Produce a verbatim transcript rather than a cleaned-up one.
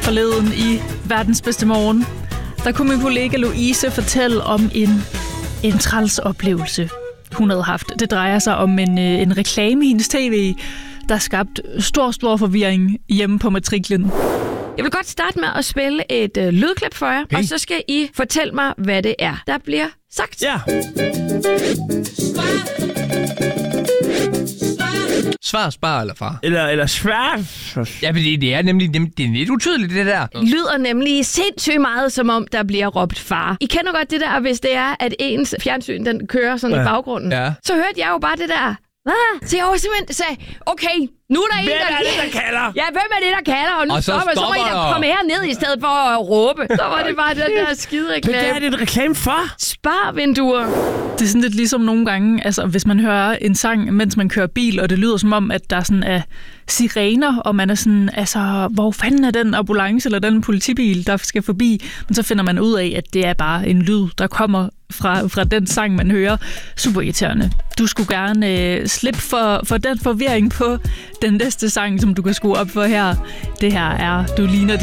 forleden i Verdens Bedste Morgen. Der kunne min kollega Louise fortælle om en, en træls oplevelse, hun havde haft. Det drejer sig om en, en reklame i hendes tv, der skabte stor, stor forvirring hjemme på matriklen. Jeg vil godt starte med at spille et øh, lydklip for jer, okay. Og så skal I fortælle mig, hvad det er, der bliver sagt. Ja. Svar, spar eller far? Eller, eller svar. Ja, men det, det er nemlig det er lidt utydeligt, det der. Lyder nemlig sindssygt meget, som om der bliver råbt far. I kender godt det der, hvis det er, at ens fjernsyn den kører sådan ja. i baggrunden. Ja. Så hørte jeg jo bare det der. Hvad? Så jeg var simpelthen sagde, okay, nu er der en, hvem der... er det, der kalder? Ja, hvem er det, der kalder? Og nu og så stopper, så må I da komme herned i stedet for at råbe. Så var det bare den der skide reklame. Hvad er det en reklame for? Sparvinduer. Det er sådan lidt ligesom nogle gange, altså hvis man hører en sang, mens man kører bil, og det lyder som om, at der sådan er sirener, og man er sådan, altså, hvor fanden er den ambulance eller den politibil, der skal forbi? Men så finder man ud af, at det er bare en lyd, der kommer fra, fra den sang, man hører. Super irriterende. Du skulle gerne øh, slippe for, for den forvirring på den næste sang, som du kan skrue op for her. Det her er Du ligner